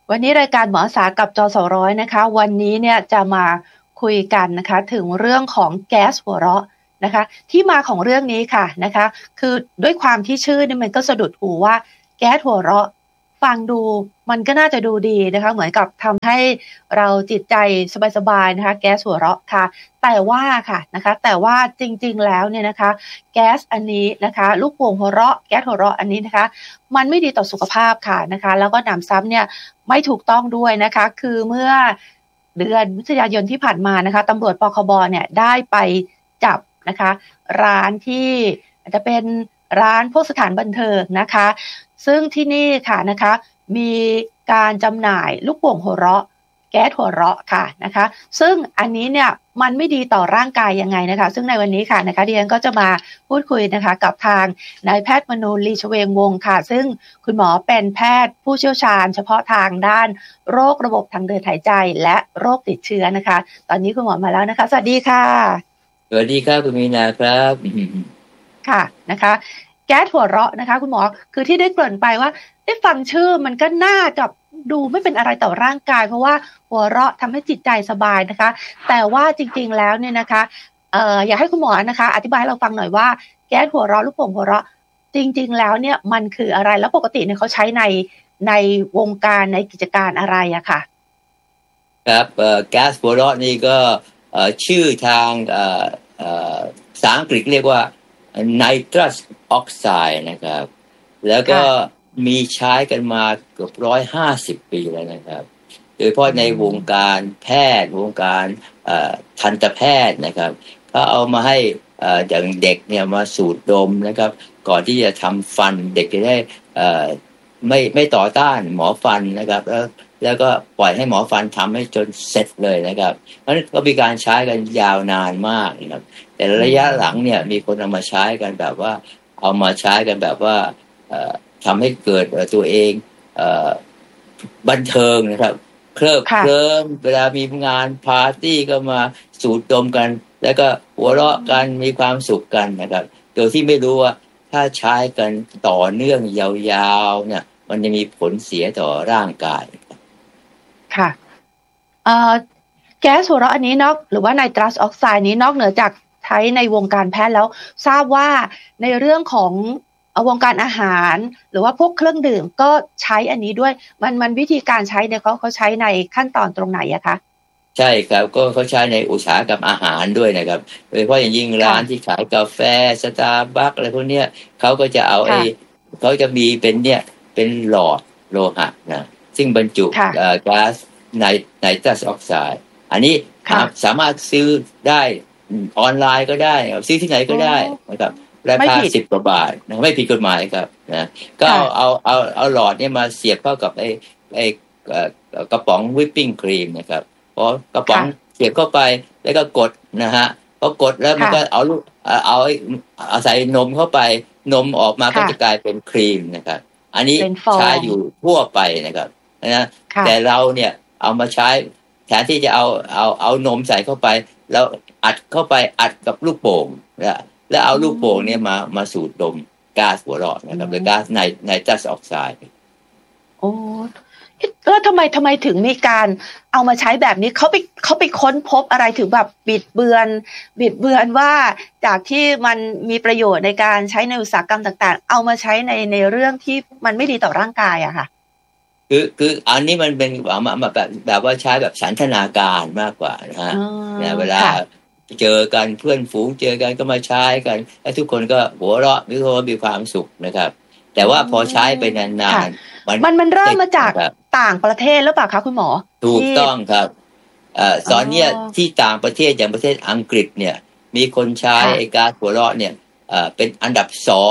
วันนี้รายการหมออาสากับจสร้อยนะคะวันนี้เนี่ยจะมาคุยกันนะคะถึงเรื่องของแก๊สหัวเราะนะคะที่มาของเรื่องนี้ค่ะนะคะคือด้วยความที่ชื่อนี่มันก็สะดุดหูว่าแก๊สหัวเราะฟังดูมันก็น่าจะดูดีนะคะเหมือนกับทำให้เราจิตใจสบายๆนะคะแก๊สหัวเราะค่ะแต่ว่าค่ะนะคะแต่ว่าจริงๆแล้วเนี่ยนะคะแก๊สอันนี้นะคะลูกโป่งหัวเราะแก๊สหัวเราะอันนี้นะคะมันไม่ดีต่อสุขภาพค่ะนะคะแล้วก็หนำซ้ำเนี่ยไม่ถูกต้องด้วยนะคะคือเมื่อเดือนพฤศจิกายนที่ผ่านมานะคะตำรวจปคบเนี่ยได้ไปจับนะคะร้านที่อาจจะเป็นร้านพวกสถานบันเทิงนะคะซึ่งที่นี่ค่ะนะคะมีการจำหน่ายลูกโป่งหัวเราะแก๊สหัวเราะค่ะนะคะซึ่งอันนี้เนี่ยมันไม่ดีต่อร่างกายยังไงนะคะซึ่งในวันนี้ค่ะนะคะดิฉันก็จะมาพูดคุยนะคะกับทางนายแพทย์มนูลลีชเวงวงศ์ค่ะซึ่งคุณหมอเป็นแพทย์ผู้เชี่ยวชาญเฉพาะทางด้านโรคระบบทางเดินหายใจและโรคติดเชื้อนะคะตอนนี้คุณหมอมาแล้วนะคะสวัสดีค่ะสวัสดีครับคุณมีนาครับค่ะนะคะแก๊สหัวเราะนะคะคุณหมอคือที่ได้เกริ่นไปว่าได้ฟังชื่อมันก็น่าจะดูไม่เป็นอะไรต่อร่างกายเพราะว่าหัวเราะทำให้จิตใจสบายนะคะแต่ว่าจริงๆแล้วเนี่ยนะคะอยากให้คุณหมอนะคะอธิบายให้เราฟังหน่อยว่าแก๊สหัวเราะลูกโป่งหัวเราะจริงๆแล้วเนี่ยมันคืออะไรแล้วปกติเนี่ยเขาใช้ในวงการในกิจการอะไรอะค่ะครับแก๊สหัวเราะนี่ก็ชื่อทางภาษาอังกฤษเรียกว่าไนตรัสออกไซด์นะครับแล้วก็มีใช้กันมาเกือบ150 ปีแล้วนะครับโดยเฉพาะในวงการแพทย์วงการทันตแพทย์นะครับเขาเอามาให้อย่างเด็กเนี่ยมาสูดดมนะครับก่อนที่จะทำฟันเด็กจะได้ไม่ต่อต้านหมอฟันนะครับแล้วก็ปล่อยให้หมอฟันทำให้จนเสร็จเลยนะครับเพราะฉะนั้นก็มีการใช้กันยาวนานมากนะครับแต่ระยะหลังเนี่ยมีคนเอามาใช้กันแบบว่าเอามาใช้กันแบบว่าทำให้เกิดตัวเองบันเทิงนะครับเคลิ้มเวลามีงานปาร์ตี้ก็มาสูดดมกันแล้วก็หัวเราะกันมีความสุขกันนะครับโดยที่ไม่รู้ว่าถ้าใช้กันต่อเนื่องยาวๆเนี่ยมันจะมีผลเสียต่อร่างกายค่ะแก๊สหัวเราะอันนี้นอกหรือว่าไนตรัสออกไซด์นี้นอกเหนือจากใช้ในวงการแพทย์แล้วทราบว่าในเรื่องของวงการอาหารหรือว่าพวกเครื่องดื่มก็ใช้อันนี้ด้วยมันวิธีการใช้เนี่ยเขาใช้ในขั้นตอนตรงไหนอะคะใช่ครับก็เขาใช้ในอุตสาหกรรมอาหารด้วยนะครับโดยเฉพาะอย่างยิ่งร้านที่ขายกาแฟสตาร์บัคอะไรพวกเนี้ยเขาก็จะเอาเขาจะมีเป็นหลอดโลหะนะซึ่งบรรจุก๊าซไนตรัสออกไซด์อันนี้สามารถซื้อได้ออนไลน์ก็ได้ซื้อที่ไหนก็ได้นะครับราคา10 กว่าบาทนะไม่ผิดกฎหมายครับนะก็เอาหลอดนี้มาเสียบเข้ากับไอ้กระป๋องวิปปิ้งครีมนะครับพอกระป๋องเสียบเข้าไปแล้วก็กดนะฮะพอกดแล้วมันก็เอาใส่นมเข้าไปนมออกมาก็จะกลายเป็นครีมนะครับอันนี้ใช้อยู่ทั่วไปนะครับนะแต่เราเนี่ยเอามาใช้แทนที่จะเอานมใส่เข้าไปแล้วอัดเข้าไปอัดกับลูกโป่งนะแล้วเอาลูกโป่งเนี่ยมาสูดดมก๊าซหัวเราะนะครับหรือก๊าซไนตรัสออกไซด์โอ้แล้วทำไมถึงมีการเอามาใช้แบบนี้เขาไปค้นพบอะไรถึงแบบบิดเบือนว่าจากที่มันมีประโยชน์ในการใช้ในอุตสาหกรรมต่างๆเอามาใช้ในเรื่องที่มันไม่ดีต่อร่างกายอะค่ะคืออันนี้มันเป็นแบบว่าใช้แบบสันทนาการมากกว่านะฮะเวลาเจอกันเพื่อนฝูงเจอกันก็มาใช้กันแล้วทุกคนก็หัวเราะทุกคนมีความสุขนะครับแต่ว่าพอใช้ไปนานๆมันเริ่มมาจากต่างประเทศหรือเปล่าคะคุณหมอถูกต้องครับตอนนี้ที่ต่างประเทศอย่างประเทศอังกฤษเนี่ยมีคนใช้ไอ้ก๊าซหัวเราะเนี่ยเป็นอันดับ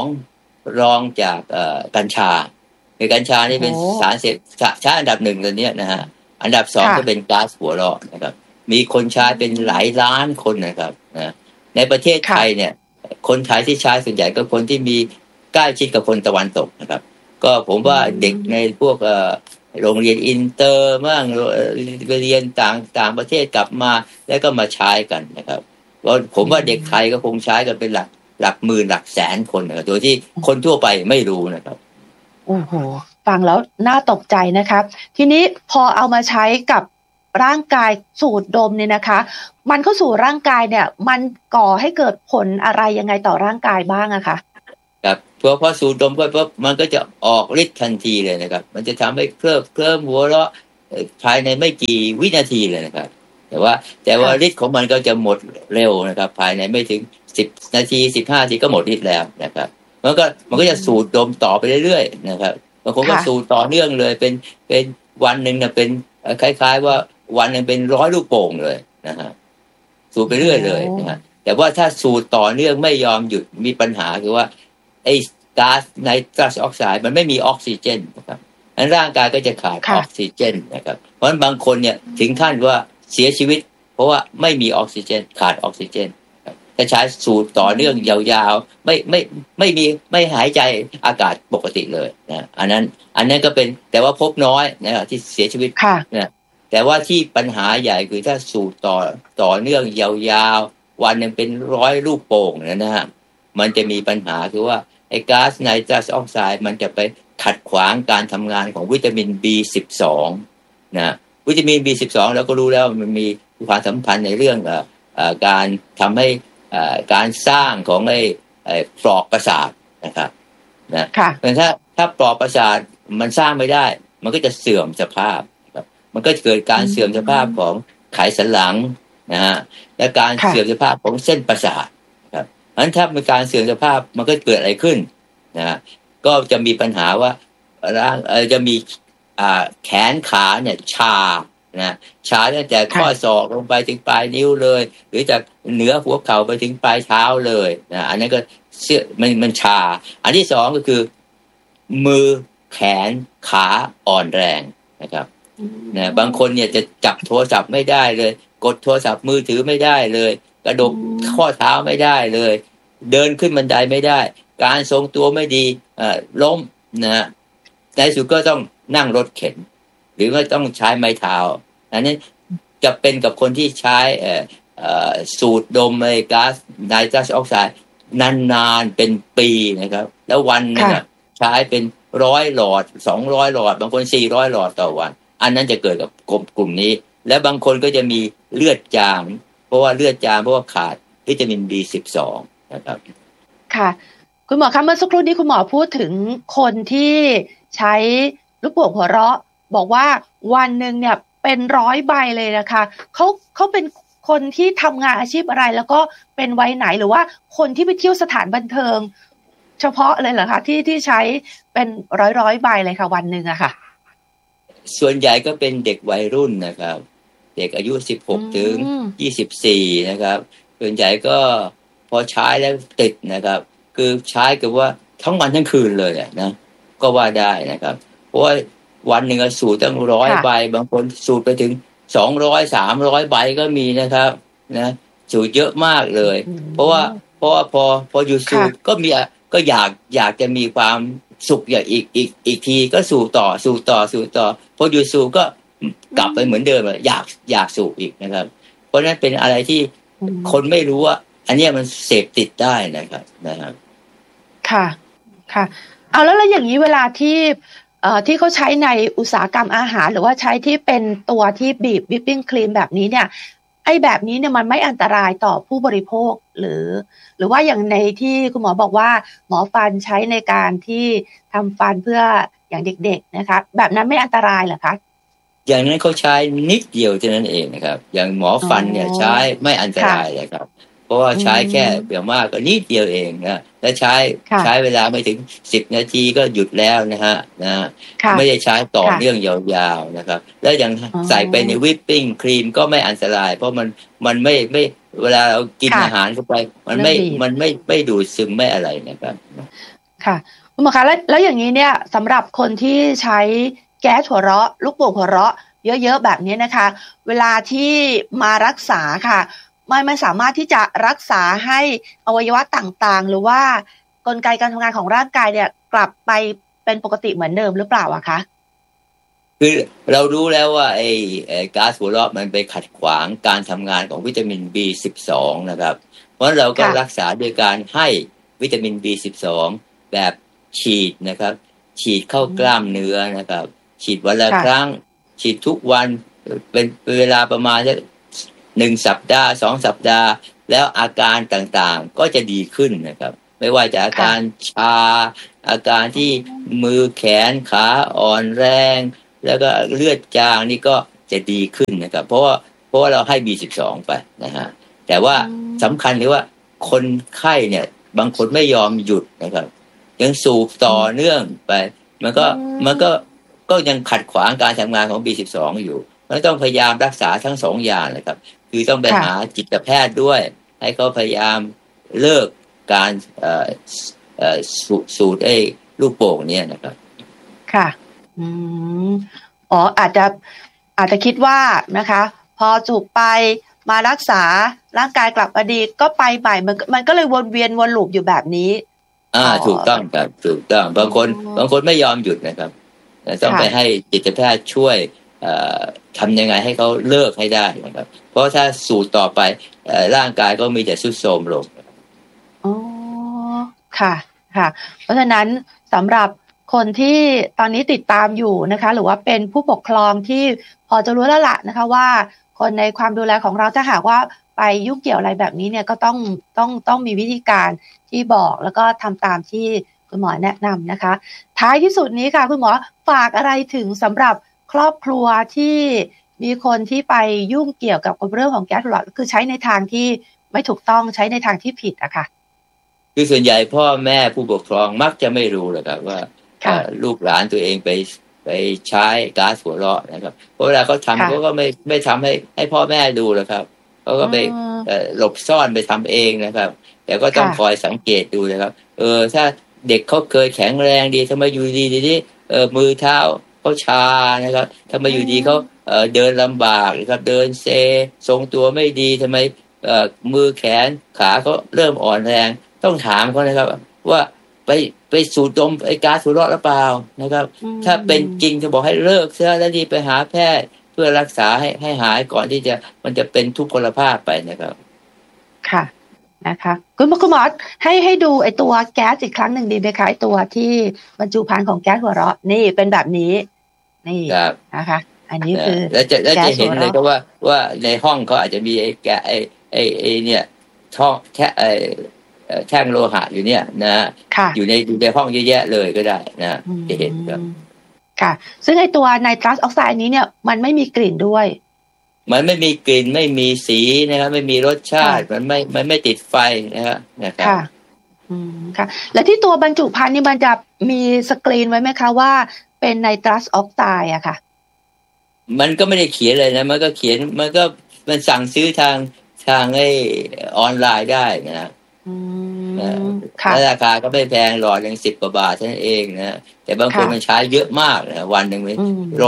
2รองจากกัญชาในกัญชานี่เป็นสารเสพใช้อันดับ1ตอนนี้นะฮะอันดับ2ก็เป็นก๊าซหัวเราะนะครับมีคนใช้เป็นหลายล้านคนนะครับนะในประเทศไทยเนี่ยคนไทยที่ใช้ส่วนใหญ่ก็คนที่มีใกล้ชิดกับคนตะวันตกนะครับก็ผมว่าเด็กในพวกโรงเรียนอินเตอร์บ้างเรียนต่างประเทศกลับมาแล้วก็มาใช้กันนะครับแล้วผมว่าเด็กไทยก็คงใช้กันเป็นหลักหมื่นหลักแสนคนนะครับโดยที่คนทั่วไปไม่รู้นะครับโอ้โหฟังแล้วน่าตกใจนะคะทีนี้พอเอามาใช้กับร่างกายสูดดมเนี่ยนะคะมันเข้าสู่ร่างกายเนี่ยมันก่อให้เกิดผลอะไรยังไงต่อร่างกายบ้างอะคะครับพอสูดดมปุ๊บมันก็จะออกฤทธิ์ทันทีเลยนะครับมันจะทำให้เคลิ้มหัวเราะภายในไม่กี่วินาทีเลยนะครับแต่ว่าฤทธิ์ของมันก็จะหมดเร็วนะครับภายในไม่ถึง10 นาที15 นาทีก็หมดฤทธิ์แล้วนะครับมันก็จะสูดดมต่อไปเรื่อยๆนะครับบางคนก็สูดต่อเนื่องเลยเป็นวันนึงน่ะเป็นคล้ายๆว่าวันนึงเป็น100 ลูกโป่งเลยนะฮะสูดไปเรื่อยเลยนะฮะแต่ว่าถ้าสูดต่อเนื่องไม่ยอมหยุดมีปัญหาคือว่าไอ้ก๊าซไนตรัสออกไซด์มันไม่มีออกซิเจนนะครับงั้นร่างกายก็จะขาดออกซิเจนนะครับเพราะฉะนั้นบางคนเนี่ยถึงขั้นว่าเสียชีวิตเพราะว่าไม่มีออกซิเจนขาดออกซิเจนถ้าใช้สูดต่อเนื่องยาวๆไม่หายใจอากาศปกติเลยนะอันนั้นก็เป็นแต่ว่าพบน้อยนะครับที่เสียชีวิตนะแต่ว่าที่ปัญหาใหญ่คือถ้าสูดต่อเนื่องยาวๆวันนึงเป็น100 ลูกโป่งนะฮะมันจะมีปัญหาคือว่าไอ้ก๊าซไนตรัสออกไซด์มันจะไปขัดขวางการทำงานของวิตามิน B12 นะวิตามิน B12 เราก็รู้แล้วมันมีความสัมพันธ์ในเรื่องการทำให้การสร้างของไอ้ปลอกประสาทนะครับนะเพราะถ้าปลอกประสาทมันสร้างไม่ได้มันก็จะเสื่อมสภาพครับมันก็จะเกิดการเสื่อมสภาพของไขสันหลังนะฮะและการเสื่อมสภาพของเส้นประสาทครับเพราะฉะนั้นถ้ามีการเสื่อมสภาพมันก็เกิดอะไรขึ้นนะก็จะมีปัญหาว่าจะมีแขนขาเนี่ยชาตั้งแต่ข้อศอกลงไปถึงปลายนิ้วเลยหรือจากเหนือหัวเข่าไปถึงปลายเท้าเลยนะอันนั้นก็มันชาอันที่สองก็คือมือแขนขาอ่อนแรงนะครับนะบางคนเนี่ยจะจับโทรศัพท์ไม่ได้เลยกดโทรศัพท์มือถือไม่ได้เลยกระดกข้อเท้าไม่ได้เลยเดินขึ้นบันไดไม่ได้การทรงตัวไม่ดีล้มนะในสุดก็ต้องนั่งรถเข็นหรือว่าต้องใช้ไม้เท้าอันนี้จะเป็นกับคนที่ใช้สูดดมไอ้ก๊าซไนตรัสออกไซด์นานๆเป็นปีนะครับแล้ววันนึงใช้เป็น100 หลอด200 หลอดบางคน400 หลอดต่อวันอันนั้นจะเกิดกับกลุ่มนี้และบางคนก็จะมีเลือดจางเพราะว่าขาดวิตามิน B12 นะครับค่ะคุณหมอคะเมื่อสักครู่นี้คุณหมอพูดถึงคนที่ใช้ลูกโป่งหัวเราะบอกว่าวันนึงเนี่ยเป็น100 ใบเลยนะคะเขาเป็นคนที่ทำงานอาชีพอะไรแล้วก็เป็นวัยไหนหรือว่าคนที่ไปเที่ยวสถานบันเทิงเฉพาะเลยเหรอคะที่ใช้เป็นร้อยใบเลยค่ะวันนึงอะค่ะส่วนใหญ่ก็เป็นเด็กวัยรุ่นนะครับเด็กอายุ16 ถึง 24นะครับส่วนใหญ่ก็พอใช้แล้วติดนะครับคือใช้กับว่าทั้งวันทั้งคืนเลยนะก็ว่าได้นะครับเพราะว่าวันหนึ่งสูดตั้ง100 ใบบางคนสูดไปถึง200 300 ใบก็มีนะครับนะสูดเยอะมากเลยเพราะว่าพออยู่สูดก็อยากจะมีความสุขอย่างอีกทีก็สูดต่อพออยู่สูดก็กลับไปเหมือนเดิมอยากสูบอีกนะครับเพราะนั้นเป็นอะไรที่คนไม่รู้ว่าอันนี้มันเสพติดได้นะครับค่ะเอาแล้วอย่างนี้เวลาที่เขาใช้ในอุตสาหกรรมอาหารหรือว่าใช้ที่เป็นตัวที่บีบวิปปิ้งครีมแบบนี้เนี่ยไอ้แบบนี้เนี่ยมันไม่อันตรายต่อผู้บริโภคหรือว่าอย่างในที่คุณหมอบอกว่าหมอฟันใช้ในการที่ทำฟันเพื่ออย่างเด็กๆนะคะแบบนั้นไม่อันตรายเหรอคะอย่างนั้นเขาใช้นิดเดียวเท่านั้นเองนะครับอย่างหมอฟันเนี่ยใช้ไม่อันตรายเลยครับเพราะว่าใช้แค่เพียงมากก็นิดเดียวเองนะและใช้เวลาไม่ถึง10 นาทีก็หยุดแล้วนะฮะไม่ได้ใช้ต่อเนื่องยาวๆนะครับแล้วยังใส่ไปในวิปปิ้งครีมก็ไม่อันตรายเพราะมันไม่เวลาเรากินอาหารเข้าไปมันไม่ดูดซึมไม่อะไรนะครับค่ะคุณหมอคะแล้วอย่างนี้เนี่ยสำหรับคนที่ใช้แก๊สหัวเราะลูกโป่งหัวเราะเยอะๆแบบนี้นะคะเวลาที่มารักษาค่ะไม่สามารถที่จะรักษาให้อวัยวะต่างๆหรือว่ากลไกการทำงานของร่างกายเนี่ยกลับไปเป็นปกติเหมือนเดิมหรือเปล่าอะคะคือเรารู้แล้วว่าไอ้ก๊าซหัวเราะมันไปขัดขวางการทำงานของวิตามิน B12 นะครับเพราะเราก็รักษาโดยการให้วิตามิน B12 แบบฉีดนะครับฉีดเข้ากล้ามเนื้อนะครับฉีดวันละครั้งฉีดทุกวันเป็นเวลาประมาณ1 สัปดาห์2 สัปดาห์แล้วอาการต่างๆก็จะดีขึ้นนะครับไม่ว่าจะอาการชาอาการที่มือแขนขาอ่อนแรงแล้วก็เลือดจางนี่ก็จะดีขึ้นนะครับเพราะว่าเราให้ B12 ไปนะฮะแต่ว่าสำคัญเลยว่าคนไข้เนี่ยบางคนไม่ยอมหยุดนะครับยังสูบต่อเนื่องไปมันก็ยังขัดขวางการทำงานของ B12 อยู่มันต้องพยายามรักษาทั้งสองอย่างนะครับคือต้องไปหาจิตแพทย์ด้วยให้เขาพยายามเลิกการสูดไอ้ลูกโป่งเนี่ยนะครับค่ะอาจจะคิดว่านะคะพอสูบไปมารักษาร่างกายกลับมาดีก็ไปใหม่มันก็เลยวนเวียนวนลูปอยู่แบบนี้ถูกต้องครับถูกต้องบางคนไม่ยอมหยุดนะครับต้องไปให้จิตแพทย์ช่วยทำยังไงให้เขาเลิกให้ได้นะครับเพราะถ้าสูดต่อไปร่างกายก็มีแต่ทรุดโทรมลงค่ะเพราะฉะนั้นสำหรับคนที่ตอนนี้ติดตามอยู่นะคะหรือว่าเป็นผู้ปกครองที่พอจะรู้แล้วล่ะนะคะว่าคนในความดูแลของเราถ้าหากว่าไปยุ่งเกี่ยวอะไรแบบนี้เนี่ยก็ต้องมีวิธีการที่บอกแล้วก็ทำตามที่คุณหมอแนะนำนะคะท้ายที่สุดนี้ค่ะคุณหมอฝากอะไรถึงสำหรับครอบครัวที่มีคนที่ไปยุ่งเกี่ยวกับเรื่องของแก๊สหลอดคือใช้ในทางที่ไม่ถูกต้องใช้ในทางที่ผิดอะค่ะคือส่วนใหญ่พ่อแม่ผู้ปกครองมักจะไม่รู้หรอกครับว่าลูกหลานตัวเองไปใช้ก๊าซหัวเราะนะครับเพราะเวลาเขาทำเขาก็ไม่ทำให้พ่อแม่ดูหรอกครับเขาก็ไปหลบซ่อนไปทำเองนะครับแต่ก็ต้องคอยสังเกตดูนะครับถ้าเด็กเขาเคยแข็งแรงดีทำไมอยู่ดีนี้มือเท้าเขาชานะครับทำไมอยู่ดีเขาเดินลำบากนะครับเดินเซทรงตัวไม่ดีทำไมมือแขนขาเขาเริ่มอ่อนแรงต้องถามเขานะครับว่าไปสูดดมไอ้ก๊าซหัวเราะหรือเปล่านะครับถ้าเป็นจริงจะบอกให้เลิกเสียแล้วรีบไปหาแพทย์เพื่อรักษาให้หายก่อนที่มันจะเป็นทุกพลภาพไปนะครับค่ะนะคะคุณหมอให้ดูไอ้ตัวแก๊สอีกครั้งหนึ่งดีไหมคะไอ้ตัวที่บรรจุภัณฑ์ของแก๊สหัวเราะนี่เป็นแบบนี้นี่นะคะอันนี้คือแล้วจะเห็นเลยก็ว่าในห้องเขาอาจจะมีไอ้เนี่ยท่อแท่งโลหะอยู่เนี่ยนะอยู่ในห้องเยอะแยะเลยก็ได้นะจะเห็นครับค่ะซึ่งไอตัวไนตรัสออกไซด์นี้เนี่ยมันไม่มีกลิ่นด้วยมันไม่มีกลิ่นไม่มีสีนะครับไม่มีรสชาติมันไม่ติดไฟนะครับค่ะค่ะและที่ตัวบรรจุภัณฑ์นี่มันจะมีสกรีนไว้ไหมคะว่าเป็นไนตรัสออกไซด์อะค่ะมันก็ไม่ได้เขียนเลยนะมันก็เขียนมันสั่งซื้อทางไอ้ออนไลน์ได้นะราคาก็ไม่แพงหลอดยัง10 กว่าบาทเท่านั้นเองนะแต่บางคนมันใช้เยอะมากนะวันหนึ่ง100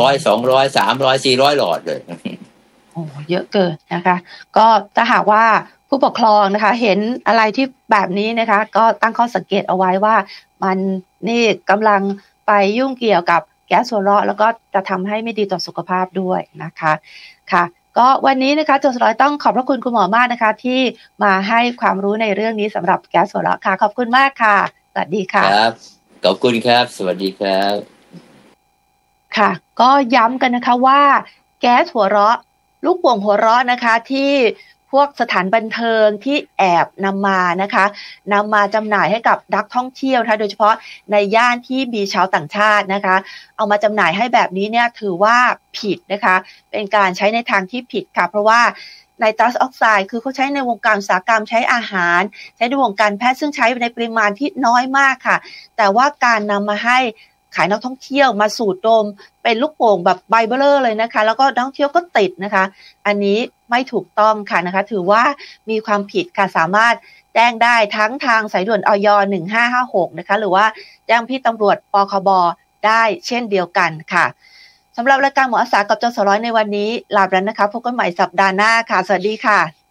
200 300 400หลอดเลยโอ้เยอะเกินนะคะก็ถ้าหากว่าผู้ปกครองนะคะเห็นอะไรที่แบบนี้นะคะก็ตั้งข้อสังเกตเอาไว้ว่ามันนี่กำลังไปยุ่งเกี่ยวกับแก๊สหัวเราะแล้วก็จะทำให้ไม่ดีต่อสุขภาพด้วยนะคะค่ะก็วันนี้นะคะโจสร้อยต้องขอบพระคุณคุณหมอมากนะคะที่มาให้ความรู้ในเรื่องนี้สำหรับแก๊สหัวเราะค่ะขอบคุณมากค่ะสวัสดีค่ะครับขอบคุณครับสวัสดีครับค่ะก็ย้ำกันนะคะว่าแก๊สหัวเราะลูกโป่งหัวเราะนะคะที่พวกสถานบันเทิงที่แอบนำมานะคะนำมาจำหน่ายให้กับนักท่องเที่ยวนะคะโดยเฉพาะในย่านที่มีชาวต่างชาตินะคะเอามาจำหน่ายให้แบบนี้เนี่ยถือว่าผิดนะคะเป็นการใช้ในทางที่ผิดค่ะเพราะว่าไนตรัสออกไซด์คือเขาใช้ในวงการอุตสาหกรรมใช้อาหารใช้ในวงการแพทย์ซึ่งใช้ในปริมาณที่น้อยมากค่ะแต่ว่าการนำมาให้ขายนักท่องเที่ยวมาสูดดมเป็นลูกโป่งแบบใบเบ้อเร่อเลยนะคะแล้วก็นักท่องเที่ยวก็ติดนะคะอันนี้ไม่ถูกต้องค่ะนะคะถือว่ามีความผิดค่ะสามารถแจ้งได้ทั้งทางสายด่วนอย 1556นะคะหรือว่าแจ้งพี่ตำรวจปคบได้เช่นเดียวกันค่ะสำหรับรายการหมออาสากับจสร้อยในวันนี้ลาไปแล้วนะคะพบกันใหม่สัปดาห์หน้าค่ะสวัสดีค่ะ